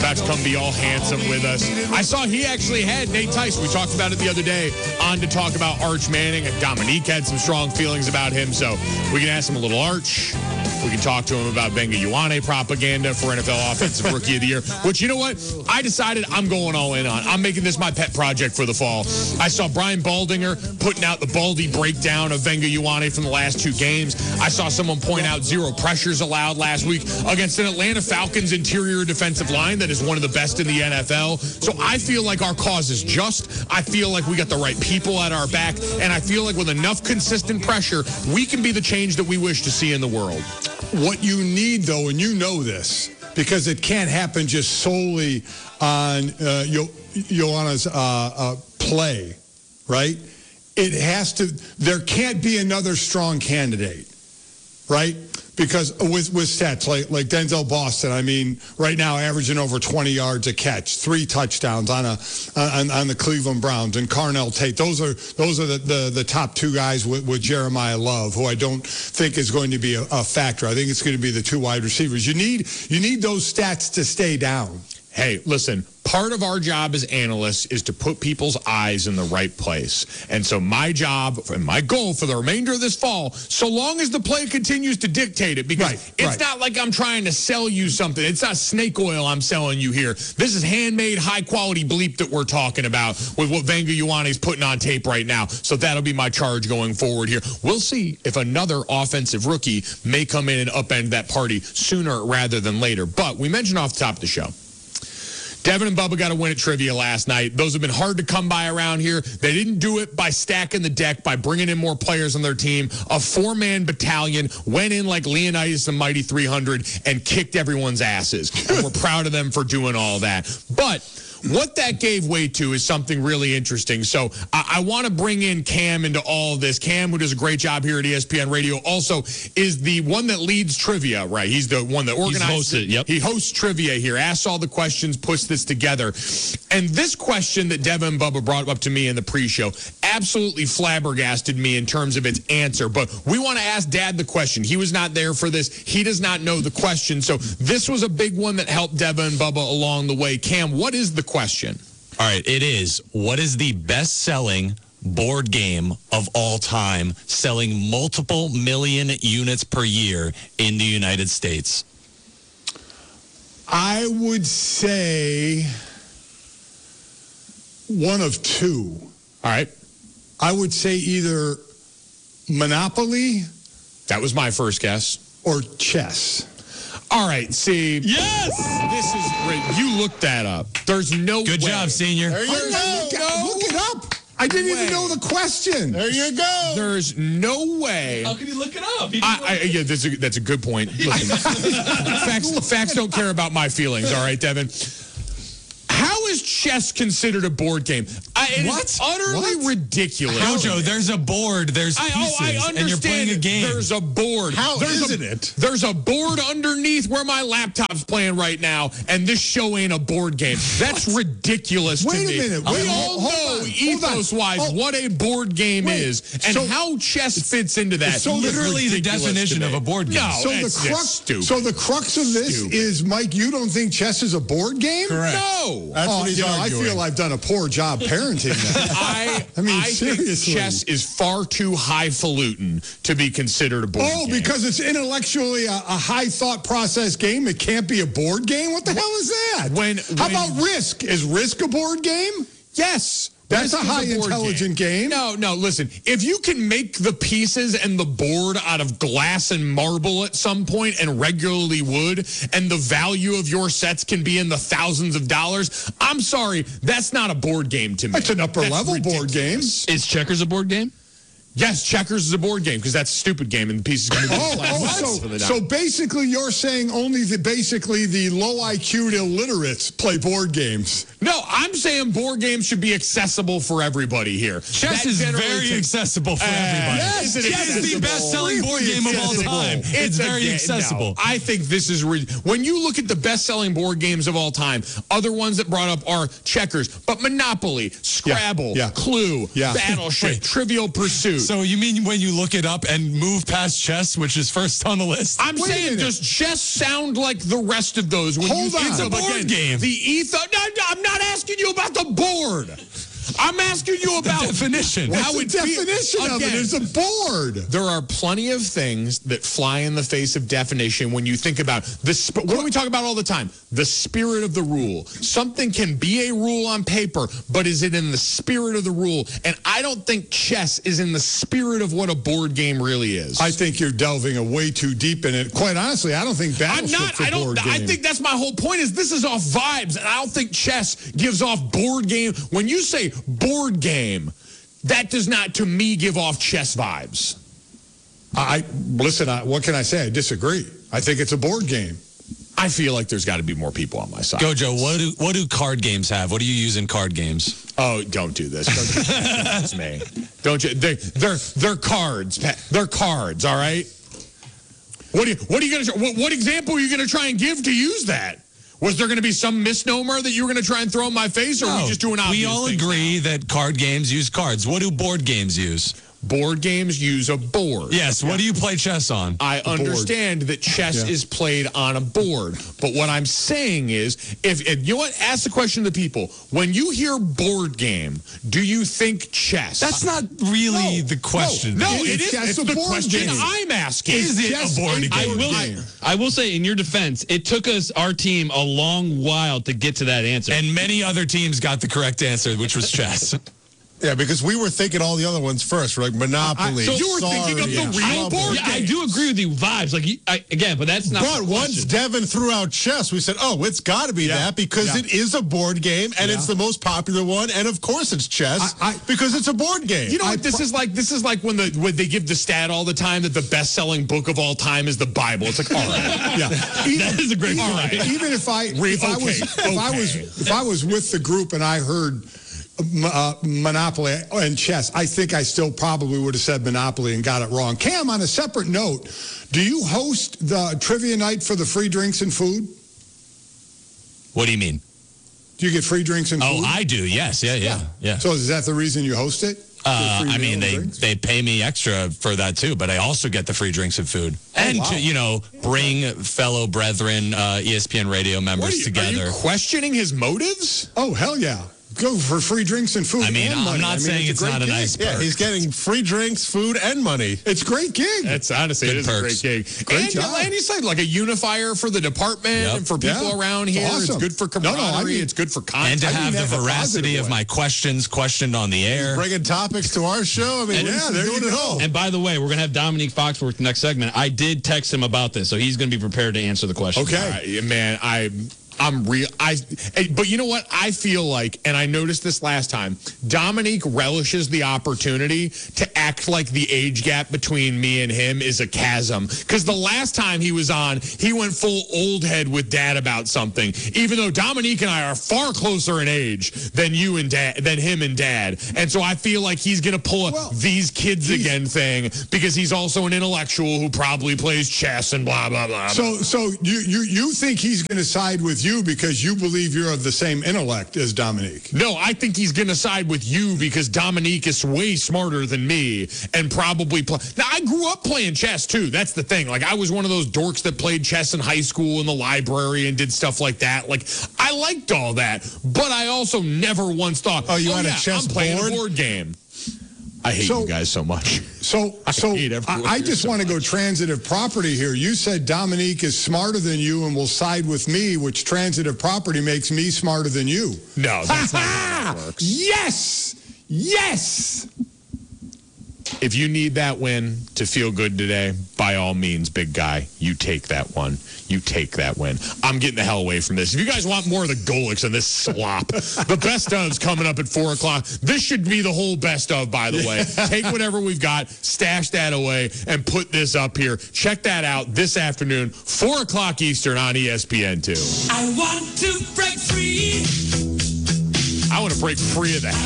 about to come be all handsome with us. I saw he actually had Nate Tyson. We talked about it the other day on to talk about Arch Manning. And Dominique had some strong feelings about him, so we can ask him a little Arch. We can talk to him about Benga Ioane propaganda for NFL Offensive Rookie of the Year, which, you know what? I decided I'm going all in on. I'm making this my pet project for the fall. I saw Brian Baldinger putting out the Baldy breakdown of Benga Ioane from the last 2 games. I saw someone point out 0 pressures allowed last week against an Atlanta Falcons interior defensive line that is one of the best in the NFL. So I feel like our cause is just. I feel like we got the right people at our back, and I feel like with enough consistent pressure, we can be the change that we wish to see in the world. What you need, though, and you know this, because it can't happen just solely on Ioane's play, right? It has to. There can't be another strong candidate, right? Because with stats like Denzel Boston, I mean, right now averaging over 20 yards a catch, 3 touchdowns on the Cleveland Browns, and Carnell Tate. Those are the top 2 guys with Jeremiah Love, who I don't think is going to be a factor. I think it's going to be the 2 wide receivers. You need those stats to stay down. Hey, listen. Part of our job as analysts is to put people's eyes in the right place. And so my job and my goal for the remainder of this fall, so long as the play continues to dictate it, because it's not like I'm trying to sell you something. It's not snake oil I'm selling you here. This is handmade, high-quality bleep that we're talking about with what Benga Ioane's putting on tape right now. So that'll be my charge going forward here. We'll see if another offensive rookie may come in and upend that party sooner rather than later. But we mentioned off the top of the show, Devin and Bubba got a win at trivia last night. Those have been hard to come by around here. They didn't do it by stacking the deck, by bringing in more players on their team. A 4-man battalion went in like Leonidas and Mighty 300 and kicked everyone's asses. And we're proud of them for doing all that. But what that gave way to is something really interesting. So I want to bring in Cam into all of this. Cam, who does a great job here at ESPN Radio, also is the one that leads trivia, right? He's the one that organizes it. Yep. He hosts trivia here, asks all the questions, puts this together. And this question that Devin and Bubba brought up to me in the pre-show absolutely flabbergasted me in terms of its answer. But we want to ask Dad the question. He was not there for this. He does not know the question. So this was a big one that helped Devin and Bubba along the way. Cam, what is the question? All right, it is. What is the best-selling board game of all time, selling multiple million units per year in the United States? I would say one of 2. All right. I would say either Monopoly. That was my first guess. Or chess. All right, see. Yes! This is great. You looked that up. There's no Good way. job, senior. There you go. Look it up. I didn't even know the question. There you go. There's no way. How can you look it up? Yeah, that's a good point. Listen, facts don't care about my feelings, all right, Devin? How is chess considered a board game? It's utterly ridiculous. Jojo, there's a board, there's pieces, I understand and you're playing a game. There's a board. Isn't it? There's a board underneath where my laptop's playing right now, and this show ain't a board game. That's ridiculous to me. Wait a minute. We all know ethos-wise what a board game is, and how chess fits into that. So literally the definition of a board game. No, So stupid. the crux of this is, Mike, you don't think chess is a board game? Correct. No. That's what he's arguing. I feel I've done a poor job parenting that. I think seriously. chess is far too highfalutin to be considered a board game. Because it's intellectually a high thought process game. It can't be a board game? What the hell is that? How about Risk? Is Risk a board game? Yes. That's a high intelligent game. No, listen. If you can make the pieces and the board out of glass and marble at some point, and regularly would, and the value of your sets can be in the thousands of dollars, I'm sorry, that's not a board game to me. It's an upper level board game. Is checkers a board game? Yes, checkers is a board game because that's a stupid game and the pieces can be so basically you're saying only the low IQ illiterates play board games. No, I'm saying board games should be accessible for everybody here. Chess is very accessible for everybody. Yes, chess is the best-selling board game of all time. It's very accessible. No, I think this is when you look at the best-selling board games of all time, other ones that brought up are checkers, but Monopoly, Scrabble, Clue, Battleship, Trivial Pursuit. So you mean when you look it up and move past chess, which is first on the list? I'm saying, does chess sound like the rest of those? When Hold you on. think It's a of, board again, game. The ether. No, I'm not asking you about the board. I'm asking you about definition. How What's it the definition of it? Again, It's a board. there are plenty of things that fly in the face of definition when you think about this. What do we talk about all the time? The spirit of the rule. Something can be a rule on paper, but is it in the spirit of the rule? And I don't think chess is in the spirit of what a board game really is. I think you're delving way too deep in it. Quite honestly, I don't think I'm Battleship's not. a board game. I think that's my whole point. Is this is off vibes, and I don't think chess gives off board game. When you say board game, that does not, to me, give off chess vibes. Listen. What can I say? I disagree. I think it's a board game. I feel like there's got to be more people on my side. Gojo, what do card games have? What do you use in card games? Oh, don't do this. Don't do this. It's me. Don't you? They're cards. They're cards. All right. What are you gonna? What example are you gonna try and give to use that? Was there going to be some misnomer that you were going to try and throw in my face, or are we just doing obvious We all things agree now? that card games use cards. What do board games use? Board games use a board. Yes. What do you play chess on? I understand that chess is played on a board, but what I'm saying is, if you know what, ask the question to the people. When you hear board game, do you think chess? That's not really the question. No, Is it is. chess It's a the board question game? I'm asking. Is it chess a board a game? board I will say, in your defense, it took our team a long while to get to that answer. And many other teams got the correct answer, which was chess. Yeah, because we were thinking all the other ones first, like Monopoly. So you were thinking of the real board yeah, I do agree with you, vibes. Again, but that's not. But the once question. Devin threw out chess, we said, oh, it's got to be that because it is a board game and it's the most popular one. And of course it's chess because it's a board game. You know what this is like? This is like when they give the stat all the time that the best-selling book of all time is the Bible. It's like, all right. Yeah. That is a great point. right. Even if I was with the group and I heard Monopoly and chess, I think I still probably would have said Monopoly and got it wrong. Cam, on a separate note, do you host the trivia night for the free drinks and food? What do you mean? Do you get free drinks and food? Oh, I do. Yes. Yeah. So is that the reason you host it? Free I mean, meal and drinks? they pay me extra for that too, but I also get the free drinks and food, and wow. to bring fellow brethren, ESPN radio members Are together. you questioning his motives? Oh, hell yeah. Go for free drinks and food. I mean, and I'm money. not saying it's a great not a gig. nice yeah, perk. he's getting free drinks, food, and money. It's a great gig. That's honestly, Good it is perks. a great gig. Great and, job. and you said like a unifier for the department Yep. and for people Yeah. around It's here. awesome. It's good for No, camaraderie. I mean- it's good for content. and to I mean have the that in a veracity positive of way. my questions questioned on the air. Bringing topics to our show. I mean, And he's there doing you it go. all. And by the way, we're going to have Dominique Foxworth next segment. I did text him about this, so he's going to be prepared to answer the question. Okay. Man, I'm real. But you know what? I feel like, and I noticed this last time, Dominique relishes the opportunity to act like the age gap between me and him is a chasm. Because the last time he was on, he went full old head with Dad about something. Even though Dominique and I are far closer in age than him and Dad. And so I feel like he's going to pull a these kids again thing because he's also an intellectual who probably plays chess and blah, blah, blah. So you think he's going to side with you because you believe you're of the same intellect as Dominique? No, I think he's going to side with you because Dominique is way smarter than me and probably play. Now, I grew up playing chess, too. That's the thing. Like, I was one of those dorks that played chess in high school in the library and did stuff like that. Like, I liked all that, but I also never once thought, Oh, you had a chess I'm playing board? a board game. I hate So- you guys so much. So hate everyone I here just so want to go transitive property here. You said Dominique is smarter than you and will side with me, which transitive property makes me smarter than you. No, that's not how that works. Yes! Yes! If you need that win to feel good today, by all means, big guy, you take that one. You take that win. I'm getting the hell away from this. If you guys want more of the Golix and this slop, the best of's coming up at 4 o'clock. This should be the whole best of, by the way. Take whatever we've got, stash that away, and put this up here. Check that out this afternoon, 4 o'clock Eastern on ESPN2. I want to break free. I want to break free of the